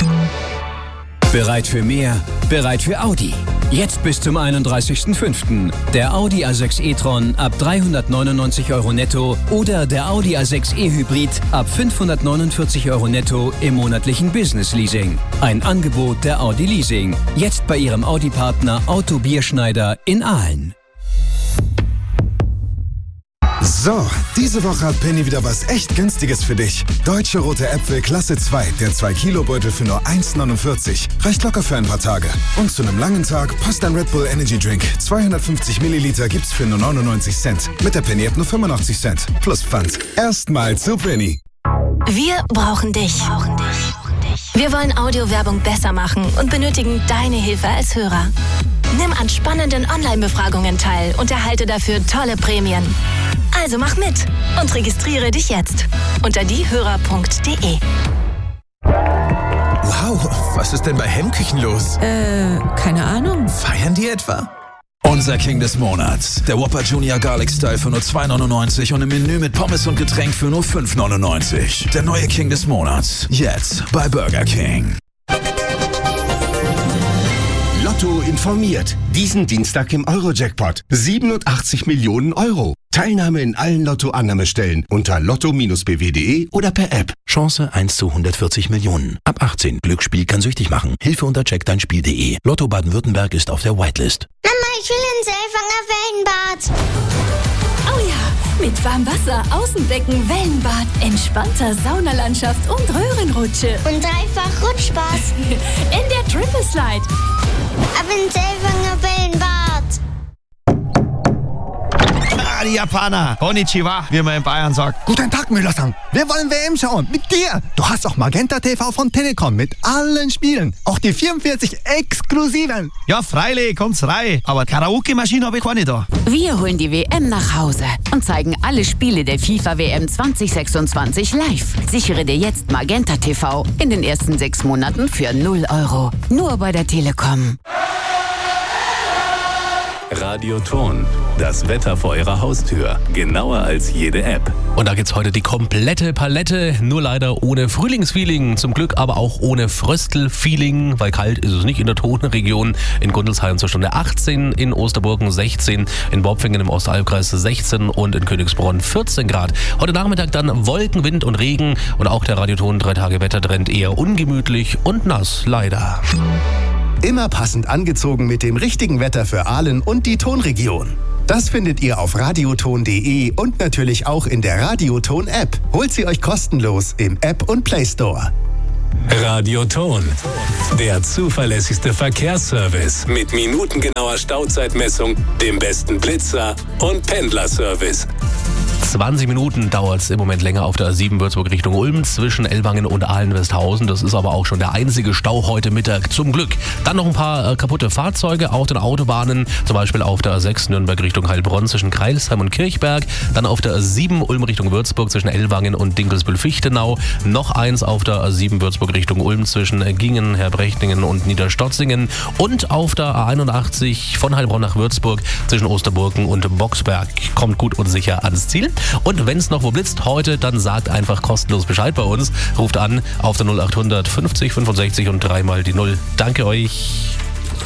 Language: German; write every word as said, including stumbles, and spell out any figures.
Bereit für mehr? Bereit für Audi. Jetzt bis zum einunddreißigsten fünften Der Audi A sechs e-tron ab dreihundertneunundneunzig Euro netto oder der Audi A sechs e-Hybrid ab fünfhundertneunundvierzig Euro netto im monatlichen Business Leasing. Ein Angebot der Audi Leasing. Jetzt bei Ihrem Audi-Partner Auto Bierschneider in Aalen. So, diese Woche hat Penny wieder was echt Günstiges für dich. Deutsche rote Äpfel Klasse zwei, der zwei Kilo Beutel für nur eins neunundvierzig. Reicht locker für ein paar Tage. Und zu einem langen Tag passt ein Red Bull Energy Drink. zweihundertfünfzig Milliliter gibt's für nur neunundneunzig Cent. Mit der Penny App nur fünfundachtzig Cent. Plus Pfand. Erstmal zu Penny. Wir brauchen dich. Wir wollen Audiowerbung besser machen und benötigen deine Hilfe als Hörer. Nimm an spannenden Online-Befragungen teil und erhalte dafür tolle Prämien. Also mach mit und registriere dich jetzt unter diehörer punkt de. Wow, was ist denn bei Hemmküchen los? Äh, keine Ahnung. Feiern die etwa? Unser King des Monats. Der Whopper Junior Garlic Style für nur zwei neunundneunzig und im Menü mit Pommes und Getränk für nur fünf neunundneunzig. Der neue King des Monats. Jetzt bei Burger King. Lotto informiert. Diesen Dienstag im Euro-Jackpot. siebenundachtzig Millionen Euro. Teilnahme in allen Lotto-Annahmestellen unter lotto Bindestrich b w punkt de oder per App. Chance eins zu hundertvierzig Millionen. Ab achtzehn. Glücksspiel kann süchtig machen. Hilfe unter check dein Spiel punkt de. Lotto Baden-Württemberg ist auf der Whitelist. Mama, ich will ins Selfanger Wellenbad. Oh ja, mit warmem Wasser, Außenbecken, Wellenbad, entspannter Saunalandschaft und Röhrenrutsche. Und dreifach Rutschspaß. In der Triple Slide. Ab ins Selfanger Wellenbad. Ah, die Japaner. Konnichiwa, wie man in Bayern sagt. Guten Tag, Müller-san. Wir wollen W M schauen. Mit dir. Du hast auch Magenta T V von Telekom mit allen Spielen. Auch die vierundvierzig exklusiven. Ja, freilich, kommt's rein. Aber Karaoke-Maschine habe ich keine da. Wir holen die W M nach Hause und zeigen alle Spiele der FIFA W M zwanzig sechsundzwanzig live. Sichere dir jetzt Magenta T V in den ersten sechs Monaten für null Euro. Nur bei der Telekom. Radioton. Das Wetter vor Ihrer Haustür. Genauer als jede App. Und da gibt's heute die komplette Palette. Nur leider ohne Frühlingsfeeling. Zum Glück aber auch ohne Fröstelfeeling, weil kalt ist es nicht in der Tonregion. In Gundelsheim zur Stunde achtzehn, in Osterburgen sechzehn, in Bopfingen im Ostalbkreis sechzehn und in Königsbronn vierzehn Grad. Heute Nachmittag dann Wolken, Wind und Regen. Und auch der Radioton drei Tage Wettertrend eher ungemütlich und nass, leider. Immer passend angezogen mit dem richtigen Wetter für Aalen und die Tonregion. Das findet ihr auf radioton punkt de und natürlich auch in der Radioton-App. Holt sie euch kostenlos im App und Play Store. Radioton. Der zuverlässigste Verkehrsservice mit minutengenauer Stauzeitmessung, dem besten Blitzer und Pendlerservice. zwanzig Minuten dauert es im Moment länger auf der A sieben Würzburg Richtung Ulm zwischen Ellwangen und Aalen-Westhausen. Das ist aber auch schon der einzige Stau heute Mittag, zum Glück. Dann noch ein paar äh, kaputte Fahrzeuge auf den Autobahnen, zum Beispiel auf der A sechs Nürnberg Richtung Heilbronn zwischen Kreilsheim und Kirchberg. Dann auf der A sieben Ulm Richtung Würzburg zwischen Ellwangen und Dinkelsbühl-Fichtenau. Noch eins auf der A sieben Würzburg Richtung Ulm zwischen Gingen, Herbrechtingen und Niederstotzingen. Und auf der A einundachtzig von Heilbronn nach Würzburg zwischen Osterburgen und Boxberg. Kommt gut und sicher ans Ziel. Und wenn es noch wo blitzt heute, dann sagt einfach kostenlos Bescheid bei uns. Ruft an auf der null acht hundert fünfzig fünfundsechzig und dreimal die Null. Danke euch.